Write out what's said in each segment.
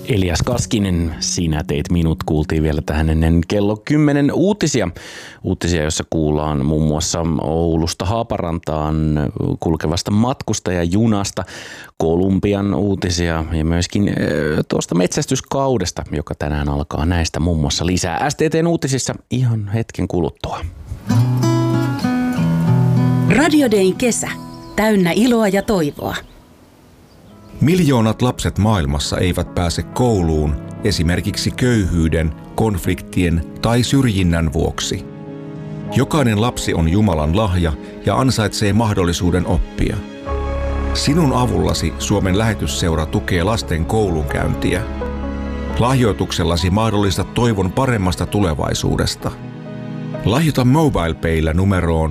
Elias Kaskinen, sinä teit minut, kuultiin vielä tähän ennen kello 10 uutisia. Uutisia, joissa kuullaan muun muassa Oulusta Haaparantaan kulkevasta matkustajajunasta, Kolumbian uutisia ja myöskin tuosta metsästyskaudesta, joka tänään alkaa. Näistä muun muassa lisää STT:n uutisissa ihan hetken kuluttua. Radio Dayn kesä. Täynnä iloa ja toivoa. Miljoonat lapset maailmassa eivät pääse kouluun esimerkiksi köyhyyden, konfliktien tai syrjinnän vuoksi. Jokainen lapsi on Jumalan lahja ja ansaitsee mahdollisuuden oppia. Sinun avullasi Suomen lähetysseura tukee lasten koulunkäyntiä. Lahjoituksellasi mahdollistat toivon paremmasta tulevaisuudesta. Lahjoita MobilePaylla numeroon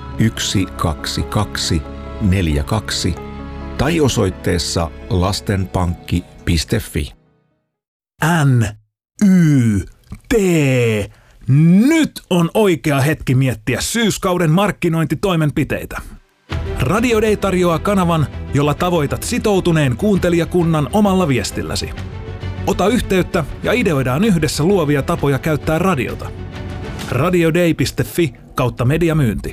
12242 tai osoitteessa lastenpankki.fi. NYT. Nyt on oikea hetki miettiä syyskauden markkinointitoimenpiteitä. Radio Day tarjoaa kanavan, jolla tavoitat sitoutuneen kuuntelijakunnan omalla viestilläsi. Ota yhteyttä ja ideoidaan yhdessä luovia tapoja käyttää radiota. radioday.fi/mediamyynti.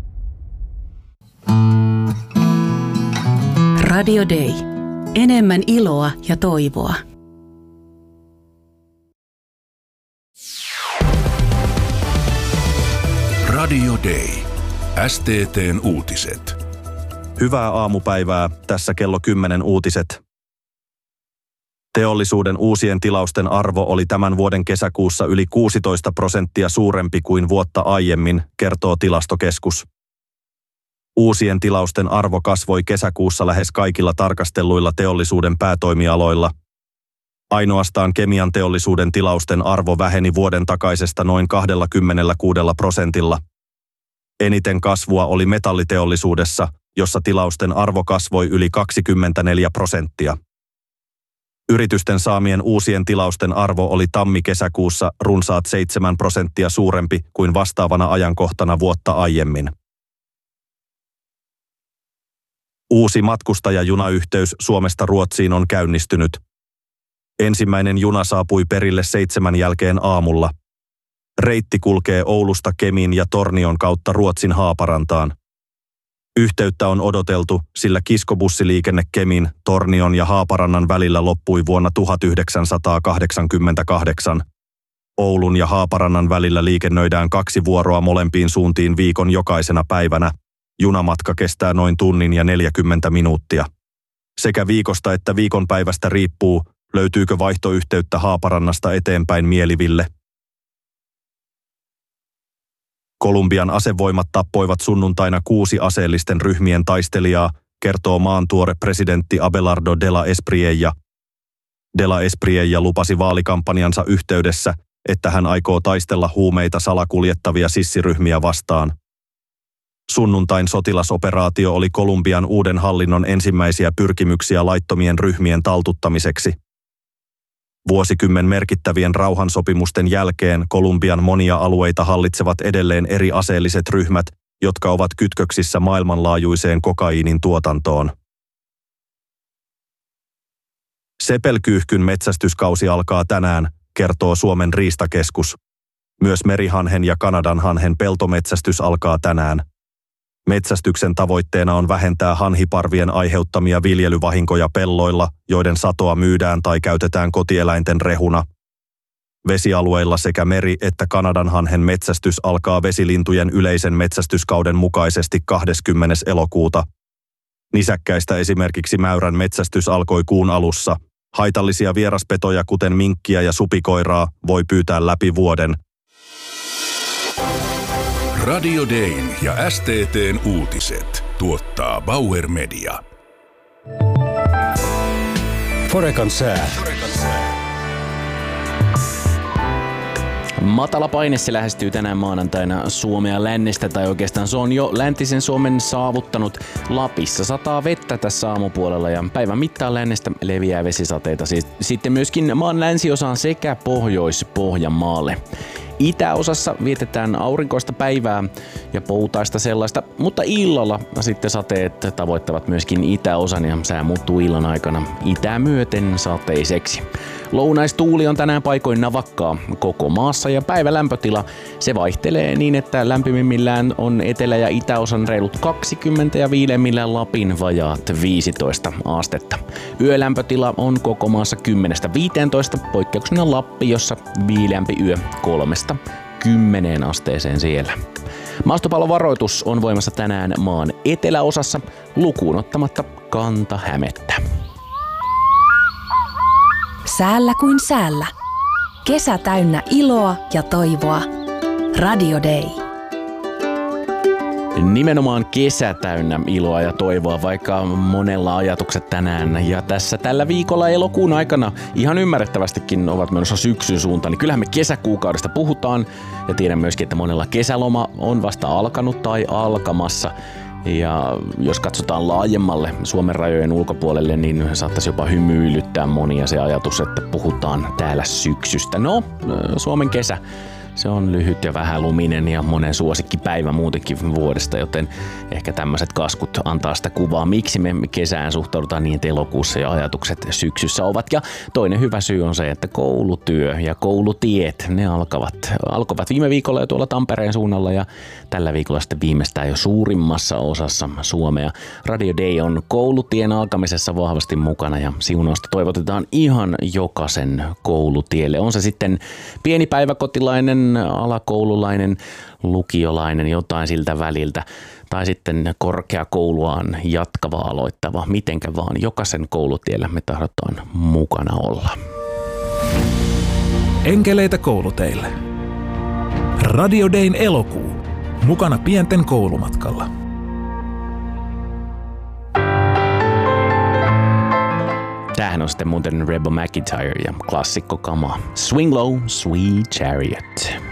Radio Day. Enemmän iloa ja toivoa. Radio Day. STT:n uutiset. Hyvää aamupäivää. Tässä kello 10 uutiset. Teollisuuden uusien tilausten arvo oli tämän vuoden kesäkuussa yli 16% suurempi kuin vuotta aiemmin, kertoo Tilastokeskus. Uusien tilausten arvo kasvoi kesäkuussa lähes kaikilla tarkastelluilla teollisuuden päätoimialoilla. Ainoastaan kemian teollisuuden tilausten arvo väheni vuoden takaisesta noin 26%. Eniten kasvua oli metalliteollisuudessa, jossa tilausten arvo kasvoi yli 24%. Yritysten saamien uusien tilausten arvo oli tammi-kesäkuussa runsaat 7% suurempi kuin vastaavana ajankohtana vuotta aiemmin. Uusi matkustajajunayhteys Suomesta Ruotsiin on käynnistynyt. Ensimmäinen juna saapui perille 7 jälkeen aamulla. Reitti kulkee Oulusta Kemin ja Tornion kautta Ruotsin Haaparantaan. Yhteyttä on odoteltu, sillä kiskobussiliikenne Kemin, Tornion ja Haaparannan välillä loppui vuonna 1988. Oulun ja Haaparannan välillä liikennöidään 2 vuoroa molempiin suuntiin viikon jokaisena päivänä. Junamatka kestää noin tunnin ja 40 minuuttia. Sekä viikosta että viikonpäivästä riippuu, löytyykö vaihtoyhteyttä Haaparannasta eteenpäin Mieliville. Kolumbian asevoimat tappoivat sunnuntaina 6 aseellisten ryhmien taistelijaa, kertoo maan tuore presidentti Abelardo de la Espriella. De la Espriella lupasi vaalikampanjansa yhteydessä, että hän aikoo taistella huumeita salakuljettavia sissiryhmiä vastaan. Sunnuntain sotilasoperaatio oli Kolumbian uuden hallinnon ensimmäisiä pyrkimyksiä laittomien ryhmien taltuttamiseksi. Vuosikymmen merkittävien rauhansopimusten jälkeen Kolumbian monia alueita hallitsevat edelleen eri aseelliset ryhmät, jotka ovat kytköksissä maailmanlaajuiseen kokaiinin tuotantoon. Sepelkyyhkyn metsästyskausi alkaa tänään, kertoo Suomen riistakeskus. Myös merihanhen ja kanadanhanhen peltometsästys alkaa tänään. Metsästyksen tavoitteena on vähentää hanhiparvien aiheuttamia viljelyvahinkoja pelloilla, joiden satoa myydään tai käytetään kotieläinten rehuna. Vesialueilla sekä meri- että kanadanhanhen metsästys alkaa vesilintujen yleisen metsästyskauden mukaisesti 20. elokuuta. Nisäkkäistä esimerkiksi mäyrän metsästys alkoi kuun alussa. Haitallisia vieraspetoja, kuten minkkiä ja supikoiraa, voi pyytää läpi vuoden. Radio Dayn ja STT:n uutiset tuottaa Bauer Media. Forekan sää. Matala paine se lähestyy tänään maanantaina Suomea lännestä, tai oikeastaan se on jo läntisen Suomen saavuttanut. Lapissa sataa vettä tässä aamupuolella ja päivän mittaan lännestä leviää vesisateita sitten myöskin maan länsiosaan sekä Pohjois-Pohjanmaalle. Itäosassa vietetään aurinkoista päivää ja poutaista sellaista, mutta illalla sitten sateet tavoittavat myöskin itäosan ja sää muuttuu illan aikana itää myöten sateiseksi. Lounaistuuli on tänään paikoin navakkaa koko maassa ja päivälämpötila se vaihtelee niin, että lämpimimmillään on etelä- ja itäosan reilut 20 ja viilemmillään Lapin vajaat 15 astetta. Yölämpötila on koko maassa 10-15, poikkeuksena Lappi, jossa viileämpi yö 3-10 asteeseen siellä. Maastopallovaroitus on voimassa tänään maan eteläosassa lukuun ottamatta Kanta-Hämettä. Säällä kuin säällä. Kesä täynnä iloa ja toivoa. Radio Day. Nimenomaan kesä täynnä iloa ja toivoa, vaikka monella ajatukset tänään ja tässä tällä viikolla elokuun aikana ihan ymmärrettävästikin ovat menossa syksyn suuntaan, niin kyllähän me kesäkuukaudesta puhutaan ja tiedän myöskin, että monella kesäloma on vasta alkanut tai alkamassa. Ja jos katsotaan laajemmalle Suomen rajojen ulkopuolelle, niin saattaisi jopa hymyilyttää monia se ajatus, että puhutaan täällä syksystä. No, Suomen kesä. Se on lyhyt ja vähäluminen ja monen suosikkipäivä muutenkin vuodesta, joten ehkä tämmöiset kaskut antaa sitä kuvaa, miksi me kesään suhtaudutaan niin, että elokuussa ja ajatukset syksyssä ovat. Ja toinen hyvä syy on se, että koulutyö ja koulutiet, ne alkoivat viime viikolla jo tuolla Tampereen suunnalla ja tällä viikolla sitten viimeistään jo suurimmassa osassa Suomea. Radio Day on koulutien alkamisessa vahvasti mukana ja siunausta toivotetaan ihan jokaisen koulutielle. On se sitten pieni päiväkotilainen, alakoululainen, lukiolainen, jotain siltä väliltä, tai sitten korkeakouluaan jatkava aloittava, mitenkä vaan jokaisen koulutiellä me tahdotaan mukana olla. Enkeleitä kouluteille. Radio Dayn elokuu. Mukana pienten koulumatkalla. Tämähän on sitten muuten Reba McEntire ja klassikko kama Swing Low, Sweet Chariot.